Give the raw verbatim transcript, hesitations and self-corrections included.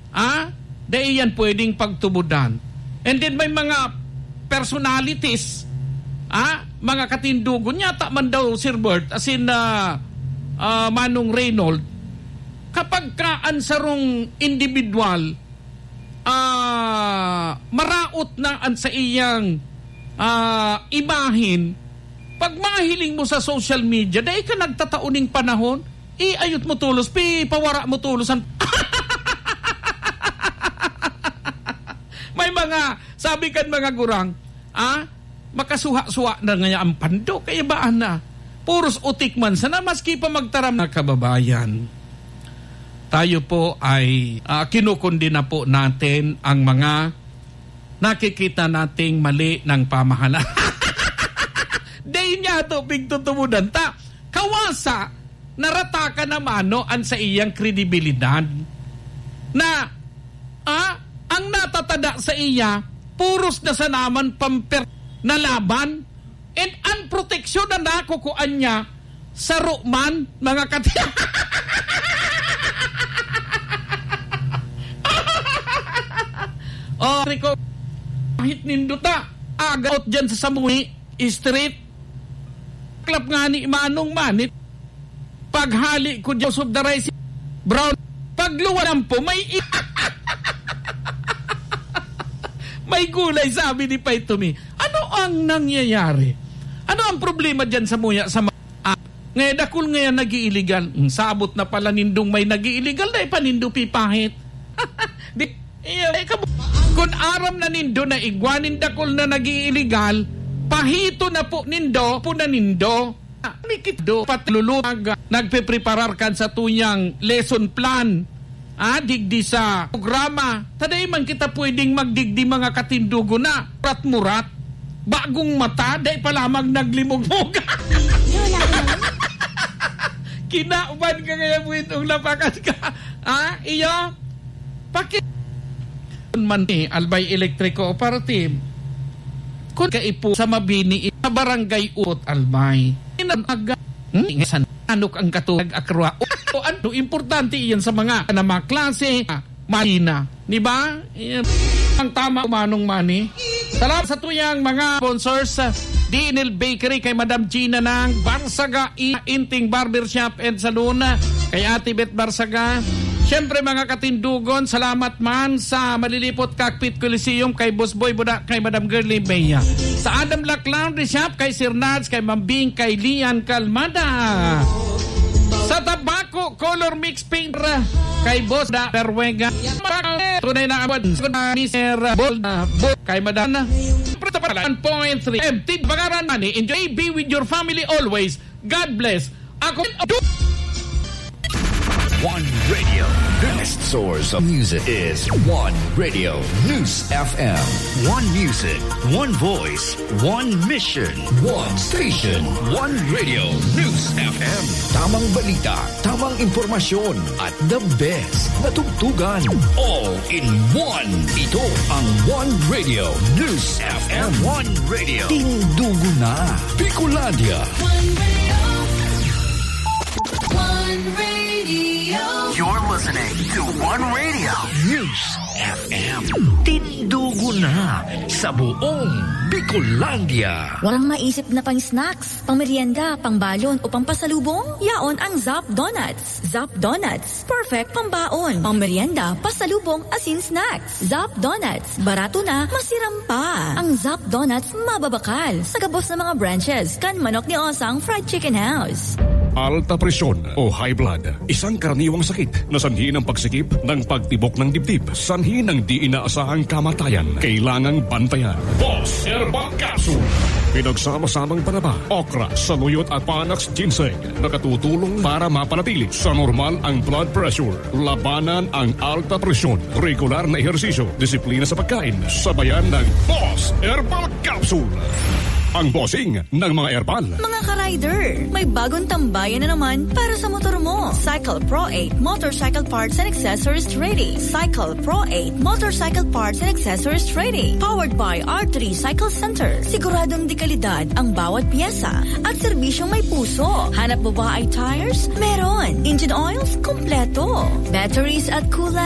ah, dahil yan pwedeng pagtubudan. And then may mga personalities, ah, mga katindugon, yata man daw, Sir Bert, as in uh, uh, Manong Reynold, kapag kaan sarong individual, uh, maraot na an sa iyang uh, imahin, pag mahiling mo sa social media, dahil ka nagtatauning panahon, iayot mo tulos, pi, pawara mo tulosan. May mga, sabi kan mga gurang, ah, makasuha-suha na nga ang pando, kaya baan na? Puros utik man sana, maski pa magtaram na kababayan. Tayo po ay uh, kinukundi na po natin ang mga nakikita nating mali ng pamahalaan. Dahil niya ito, pigtutumudan ta. Kawasa, narata ka naman no, an sa iyang kredibilidad. Na, ah, ang natatada sa iya, puros na sa naman pamper na laban, and ang proteksyon na nakukuan niya sa ruman, mga katiya. Oh, Rico, kahit ninduta, agaut dyan sa Samui Street, klap nga ni Manong Manit, paghali ko dyan of the rice, brown, pagluwanan po, may may gulay, sabi ni Paitumi. Ano ang nangyayari? Ano ang problema dyan sa muya? Sa ah, ngayon, dakul ngayon nag-iiligal. Hmm, sabot na pala nindong may nag-iiligal na ipanindo pipahit. Di, eh, kab- kung aram na nindo na igwanin dakul na nag-iiligal, pahito na po nindo, po na nindo. Mikito, patlulutag, nagpe-preparar kan sa tuyang lesson plan. Ah, digdi sa programa. Taday man kita pwedeng magdigdi mga katindugo na murat-murat. Bagong mata, day pa lamang naglimog-mog. Kinauban ka kaya po itong lapakan ka. Ah, iyo? Pakit man ni Albay Electrico Operative. Kung kaipo sa Mabini, sa Barangay Ut Albay. Inaga. Hmm? Anok ang katulad akra. O ano, importante iyan sa mga na mga klase, marina. Di ba? Ang tama Manong Mani. Salamat sa tuyang mga sponsors. D N L Bakery kay Madam Gina ng Barsaga Inting Barbershop and Salon. Kay Ate Beth Barsaga. Siyempre mga katindugon, salamat man sa Malilipot Cockpit Coliseum kay Boss Boy Buda, kay Madam Girlie Bea. Sa Adam Black Laundry Shop kay Sir Nads, kay Mambing, kay Lian Calmada. Sa Tabaco Color Mix Paint kay Boss Da Perwega. Tunay na abad ni Sir Bolda kay Madana. one point three M T Bagaran Money. Enjoy, be with your family always. God bless. Ako One Radio. The best source of music is One Radio News F M. One music, one voice, one mission, one station, One Radio News F M. Tamang balita, tamang impormasyon, at the best na tugtugan. All in one. Ito ang One Radio News F M. One Radio. Tindugo na. Bicolandia. One Radio. One Radio. You're listening to One Radio News F M. Tindugo na sa buong Bicolandia. Walang maisip na pang snacks, pang merienda, pang balon o pang pasalubong? Yaon ang Zap Donuts. Zap Donuts, perfect pang baon, pang merienda, pasalubong, asin snacks. Zap Donuts, barato na, masiram pa. Ang Zap Donuts mababakal sa gabos ng mga branches kan Manok ni Osang Fried Chicken House. Alta presyon o high blood, isang karaniwang sakit na sanhi ng pagsikip ng pagtibok ng dibdib, sanhi ng di inaasahang kamatayan. Kailangang bantayan. Boss Herbal Capsule. Pinagsama-samang panaba, okra, saluyot at panax ginseng. Nakatutulong para mapanatili sa normal ang blood pressure. Labanan ang alta presyon. Regular na ehersisyo, disiplina sa pagkain. Sabayan ng Boss Herbal Capsule. Ang bossing ng mga herbal. Mga ka-rider, may bagong tambayan na naman para sa motor mo. Cycle Pro eight Motorcycle Parts and Accessories Trading. Cycle Pro eight Motorcycle Parts and Accessories Trading. Powered by R three Cycle Center. Siguradong dekalidad ang bawat piyesa at serbisyong may puso. Hanap mo ba ay tires? Meron. Engine oils? Kompleto. Batteries at coolant?